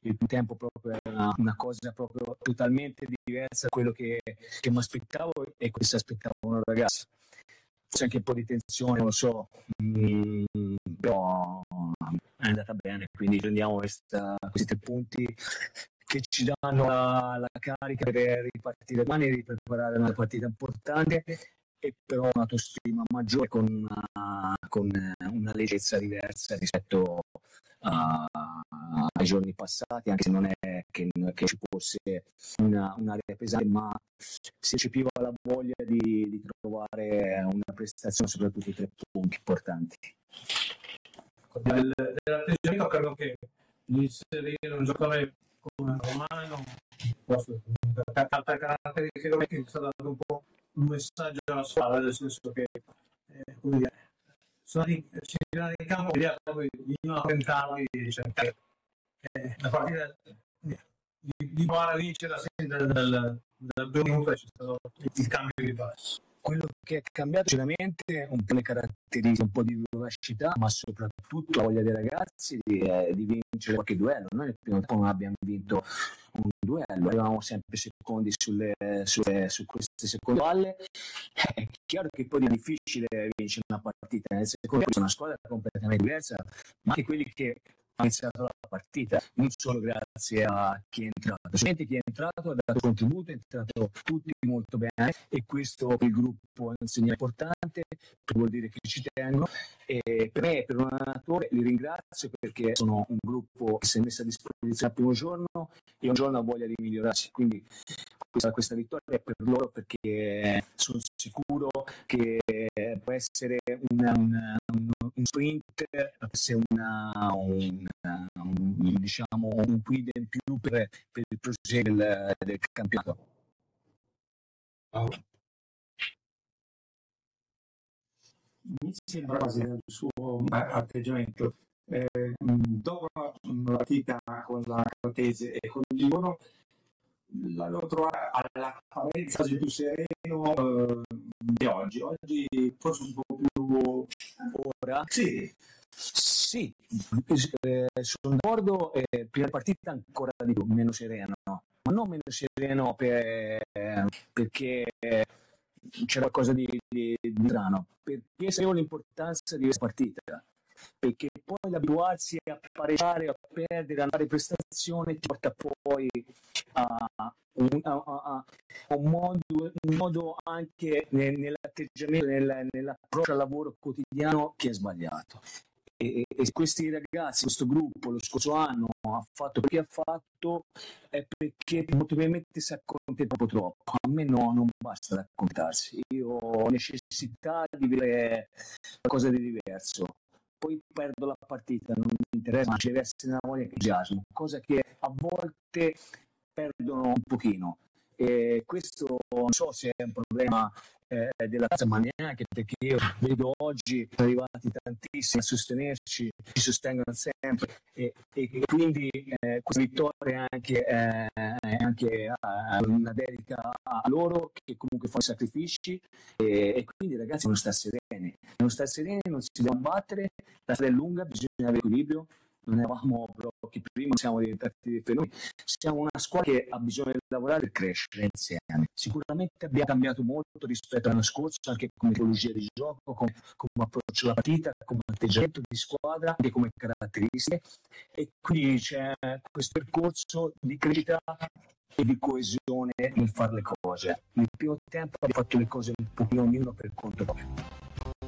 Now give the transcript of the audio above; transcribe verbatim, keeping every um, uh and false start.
il primo tempo proprio era una, una cosa proprio totalmente diversa da quello che, che mi aspettavo e che si aspettavano i ragazzi. C'è anche un po' di tensione, non lo so, mm, però è andata bene, quindi prendiamo questa, questi tre punti che ci danno la, la carica per ripartire domani e preparare una partita importante, e però un'autostima maggiore con una, con una leggerezza diversa rispetto a, ai giorni passati, anche se non è che, che ci fosse una, un'area pesante, ma si percepiva la voglia di, di trovare una prestazione, soprattutto i tre punti importanti. Del, dell'atteggiamento credo che inserire un giocatore come Romano posso, per tante caratteristiche che sta dando un po' un messaggio alla squadra, nel senso che eh, come dire, sono in, si viene in campo e poi non tentare cioè, eh, la partita di, di provare a vincere dal, dal, dal primo minuto c'è stato il cambio di passo. Quello che è cambiato sicuramente un po' le caratteristiche, un po' di vivacità, ma soprattutto la voglia dei ragazzi di, eh, di vincere qualche duello. Noi nel primo tempo non abbiamo vinto un duello, eravamo sempre secondi sulle, sulle, su queste seconde palle. È chiaro che poi è difficile vincere una partita nel secondo tempo, è una squadra completamente diversa, ma anche quelli che ha iniziato la partita, non solo grazie a chi è entrato, solamente chi è entrato ha dato contributo, è entrato tutti molto bene, e questo per il gruppo è un segnale importante, vuol dire che ci tengono, e per me, per un allenatore, li ringrazio perché sono un gruppo che si è messo a disposizione al primo giorno e un giorno ha voglia di migliorarsi, quindi questa, questa vittoria è per loro, perché sono sicuro che può essere una, una, un, un sprint, può essere una, un, un, diciamo, un quid in più per, per il proseguo del, del campionato. Mi sembra quasi il suo atteggiamento. Eh, dopo la partita con la Catese e con il Livorno, l'avevo trovata all'apparenza quasi più sereno eh, di oggi. Oggi forse un po' più ora. Sì. Sì, eh, sono d'accordo, eh, prima partita ancora di più, meno sereno, ma non meno sereno per, eh, perché c'era qualcosa di, di, di strano, perché sapevo l'importanza di questa partita, perché poi l'abituarsi a pareggiare, a perdere, a fare prestazione ti porta poi a un, a, a, a un, modo, un modo anche nell'atteggiamento, nel, nell'approccio al lavoro quotidiano che è sbagliato. E, e questi ragazzi, questo gruppo lo scorso anno ha fatto perché ha fatto è perché molto probabilmente si accontenta troppo troppo. A me no, non basta raccontarsi, io ho necessità di vedere qualcosa di diverso. Poi perdo la partita, non mi interessa, ma ci deve essere una voglia di entusiasmo, cosa che a volte perdono un pochino. E questo non so se è un problema eh, della razza, ma neanche, perché io vedo oggi sono arrivati tantissimi a sostenerci, ci sostengono sempre, e, e quindi eh, questa vittoria è anche, eh, è anche eh, una dedica a loro, che comunque fanno sacrifici, e, e quindi ragazzi non sta sereni, non sta sereni, non si deve battere, la strada è lunga, bisogna avere equilibrio. Non eravamo pochi prima, siamo diventati dei fenomeni. Siamo una squadra che ha bisogno di lavorare per crescere insieme. Sicuramente abbiamo cambiato molto rispetto all'anno scorso, anche come tipologia di gioco, come, come approccio alla partita, come atteggiamento di squadra, anche come caratteristiche. E quindi c'è questo percorso di crescita e di coesione nel fare le cose. Nel primo tempo abbiamo fatto le cose un pochino ognuno per conto proprio.